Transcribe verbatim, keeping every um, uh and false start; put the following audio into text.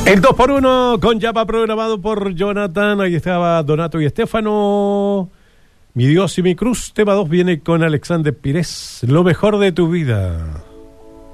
El dos por uno con Yapa programado por Jonathan. Ahí estaba Donato y Estefano. Mi Dios y mi cruz. Tema dos viene con Alexander Pires. Lo mejor de tu vida.